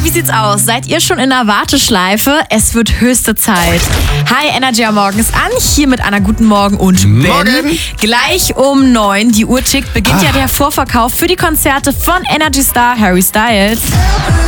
wie sieht's aus? Seid ihr schon in der Warteschleife? Es wird höchste Zeit. Hi, Energy am Morgens an, hier mit Anna, guten Morgen und Ben. Morgen. Gleich um 9, die Uhr tickt, beginnt ja der Vorverkauf für die Konzerte von Energy Star Harry Styles.